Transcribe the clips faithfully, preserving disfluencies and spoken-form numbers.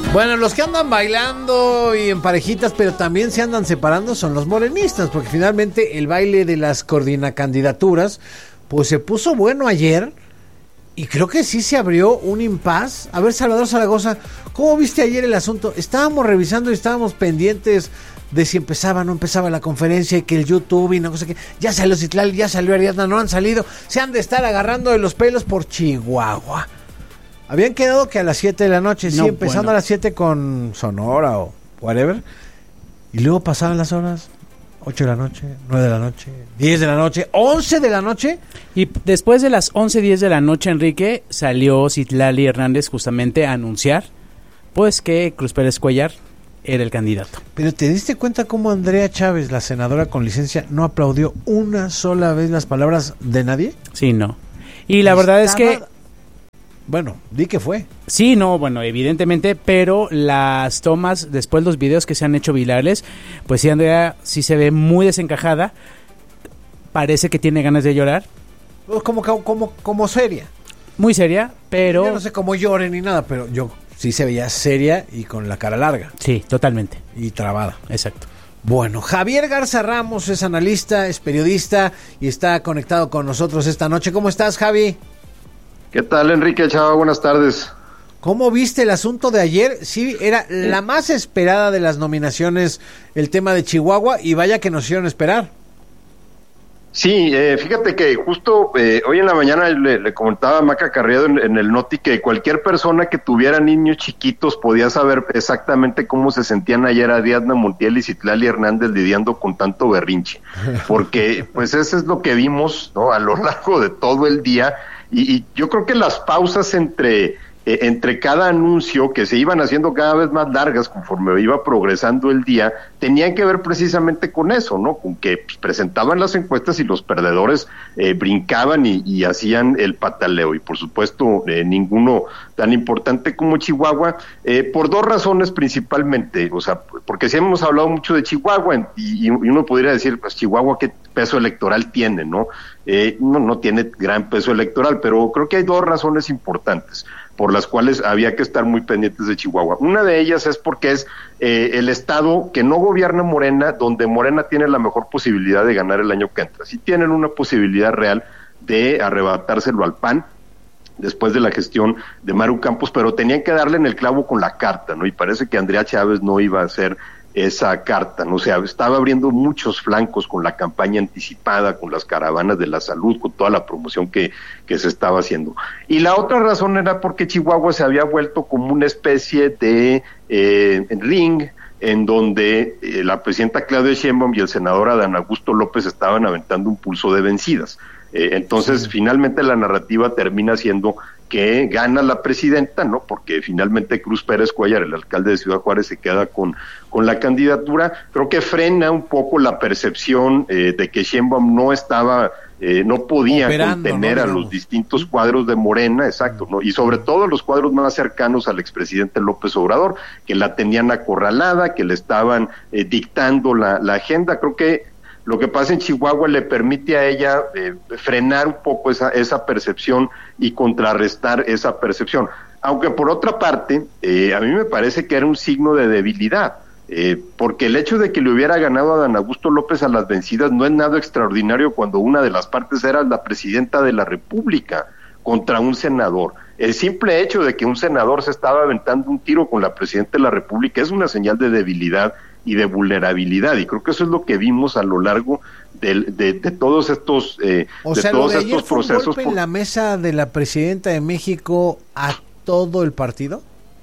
Bueno, los que andan bailando y en parejitas, pero también se andan separando son los morenistas, porque finalmente el baile de las coordinacandidaturas, pues se puso bueno ayer y creo que sí se abrió un impas. A ver, Salvador Zaragoza, ¿cómo viste ayer el asunto? Estábamos revisando y estábamos pendientes de si empezaba o no empezaba la conferencia y que el YouTube y no sé qué. Ya salió Citlali, ya salió Ariadna, no han salido. Se han de estar agarrando de los pelos por Chihuahua. Habían quedado que a las siete de la noche, sí, no, empezando bueno. a las siete con Sonora o whatever. Y luego pasaban las horas, ocho de la noche, nueve de la noche, diez de la noche, once de la noche. Y después de las once, diez de la noche, Enrique, salió Citlali Hernández justamente a anunciar, pues, que Cruz Pérez Cuellar era el candidato. Pero ¿te diste cuenta cómo Andrea Chávez, la senadora con licencia, no aplaudió una sola vez las palabras de nadie? Sí, no. Y la Estaba... verdad es que... Bueno, di que fue. Sí, no, bueno, evidentemente, pero las tomas, después los videos que se han hecho virales, pues sí, Andrea sí se ve muy desencajada, parece que tiene ganas de llorar. Como, como, como seria. Muy seria, pero... Yo no sé cómo llore ni nada, pero yo sí se veía seria y con la cara larga. Sí, totalmente. Y trabada. Exacto. Bueno, Javier Garza Ramos es analista, es periodista y está conectado con nosotros esta noche. ¿Cómo estás, Javi? ¿Qué tal, Enrique? Chava, buenas tardes. ¿Cómo viste el asunto de ayer? Sí, era la más esperada de las nominaciones el tema de Chihuahua y vaya que nos hicieron esperar. Sí, eh, fíjate que justo eh, hoy en la mañana le, le comentaba a Maca Carriado en, en el Noti que cualquier persona que tuviera niños chiquitos podía saber exactamente cómo se sentían ayer Ariadna Montiel y Citlali Hernández lidiando con tanto berrinche, porque pues eso es lo que vimos, ¿no?, a lo largo de todo el día. Y, y yo creo que las pausas entre eh, entre cada anuncio, que se iban haciendo cada vez más largas conforme iba progresando el día, tenían que ver precisamente con eso, ¿no? Con que pues, presentaban las encuestas y los perdedores eh, brincaban y, y hacían el pataleo. Y por supuesto, eh, ninguno tan importante como Chihuahua, eh, por dos razones principalmente. O sea, porque sí hemos hablado mucho de Chihuahua y, y uno podría decir, pues Chihuahua, ¿qué peso electoral tiene, no? Eh, no, no tiene gran peso electoral, pero creo que hay dos razones importantes por las cuales había que estar muy pendientes de Chihuahua. Una de ellas es porque es eh, el estado que no gobierna Morena, donde Morena tiene la mejor posibilidad de ganar el año que entra. Sí tienen una posibilidad real de arrebatárselo al P A N después de la gestión de Maru Campos, pero tenían que darle en el clavo con la carta, ¿no? Y parece que Andrea Chávez no iba a hacer esa carta, ¿no? O sea, estaba abriendo muchos flancos con la campaña anticipada, con las caravanas de la salud, con toda la promoción que, que se estaba haciendo. Y la otra razón era porque Chihuahua se había vuelto como una especie de eh, ring en donde eh, la presidenta Claudia Sheinbaum y el senador Adán Augusto López estaban aventando un pulso de vencidas. Eh, entonces, sí. Finalmente la narrativa termina siendo que gana la presidenta, ¿no? Porque finalmente Cruz Pérez Cuellar, el alcalde de Ciudad Juárez, se queda con, con la candidatura. Creo que frena un poco la percepción eh, de que Sheinbaum no estaba, eh, no podía Operando, contener ¿no? a los distintos cuadros de Morena, exacto, ¿no? Y sobre todo los cuadros más cercanos al expresidente López Obrador, que la tenían acorralada, que le estaban eh, dictando la, la agenda. Creo que lo que pasa en Chihuahua le permite a ella eh, frenar un poco esa, esa percepción y contrarrestar esa percepción. Aunque por otra parte, eh, a mí me parece que era un signo de debilidad, eh, porque el hecho de que le hubiera ganado a Adán Augusto López a las vencidas no es nada extraordinario cuando una de las partes era la presidenta de la República contra un senador. El simple hecho de que un senador se estaba aventando un tiro con la presidenta de la República es una señal de debilidad y de vulnerabilidad, y creo que eso es lo que vimos a lo largo de, de, de todos estos eh, o de sea, todos lo de estos ayer fue procesos. ¿Un golpe por... en la mesa de la presidenta de México a todo el partido?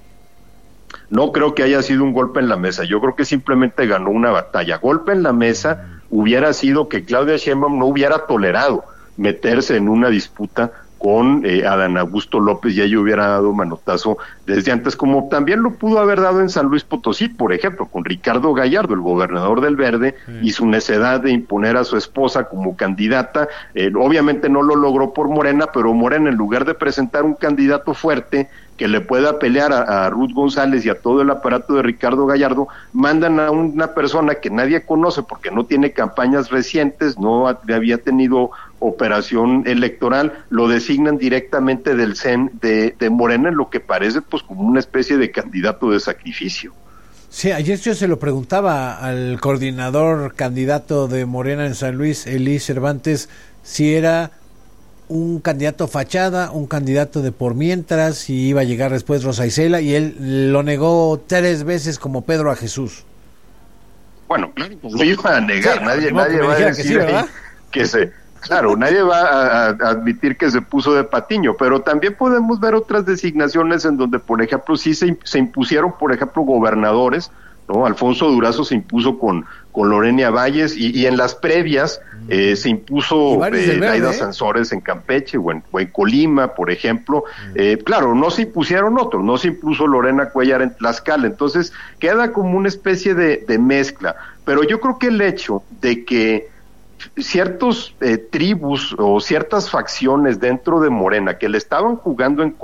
No creo que haya sido un golpe en la mesa, yo creo que simplemente ganó una batalla. Golpe en la mesa hubiera sido que Claudia Sheinbaum no hubiera tolerado meterse en una disputa con eh, Adán Augusto López y ella hubiera dado manotazo desde antes, como también lo pudo haber dado en San Luis Potosí, por ejemplo, con Ricardo Gallardo, el gobernador del Verde, sí. Y su necedad de imponer a su esposa como candidata. Eh, obviamente no lo logró por Morena, pero Morena, en lugar de presentar un candidato fuerte que le pueda pelear a, a Ruth González y a todo el aparato de Ricardo Gallardo, mandan a una persona que nadie conoce porque no tiene campañas recientes, no había tenido operación electoral, lo designan directamente del C E N de, de Morena, en lo que parece pues como una especie de candidato de sacrificio. Sí, ayer yo se lo preguntaba al coordinador candidato de Morena en San Luis, Elí Cervantes, si era un candidato fachada, un candidato de por mientras, si iba a llegar después Rosa Isela, y él lo negó tres veces como Pedro a Jesús. Bueno, claro, pues lo iba a negar, sí, nadie, no, nadie va a decir que, sí, ahí que se... Claro, nadie va a, a admitir que se puso de patiño, pero también podemos ver otras designaciones en donde, por ejemplo, sí se, se impusieron, por ejemplo, gobernadores, ¿no? Alfonso Durazo se impuso con, con Lorena Valles y, y en las previas eh, se impuso eh, Laida Sansores en Campeche o en, o en Colima, por ejemplo. Eh, claro, no se impusieron otros, no se impuso Lorena Cuellar en Tlaxcala, entonces queda como una especie de, de mezcla, pero yo creo que el hecho de que ciertos eh, tribus o ciertas facciones dentro de Morena que le estaban jugando en